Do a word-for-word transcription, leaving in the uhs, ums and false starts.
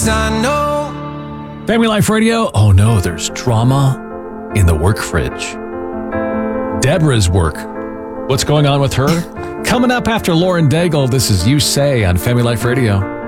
I know. Family Life Radio. Oh no, there's drama in the work fridge. Deborah's work. What's going on with her? Coming up after Lauren Daigle, this is You Say on Family Life Radio.